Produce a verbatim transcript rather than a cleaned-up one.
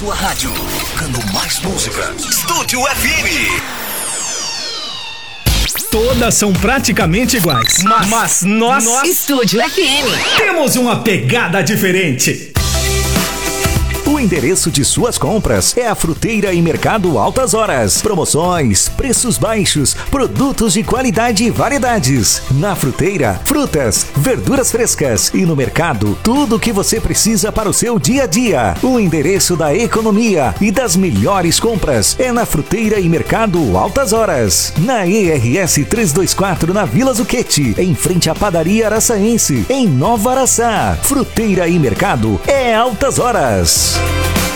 sua rádio, tocando mais música. Estúdio F M. Todas são praticamente iguais, mas, mas nós, nós, Estúdio F M, temos uma pegada diferente. O endereço de suas compras é a Fruteira e Mercado Altas Horas. Promoções, preços baixos, produtos de qualidade e variedades. Na Fruteira, frutas, verduras frescas e no mercado, tudo o que você precisa para o seu dia a dia. O endereço da economia e das melhores compras é na Fruteira e Mercado Altas Horas. Na E R S trezentos e vinte e quatro, na Vila Zucchetti, em frente à Padaria Araçaense, em Nova Araçá. Fruteira e Mercado é Altas Horas.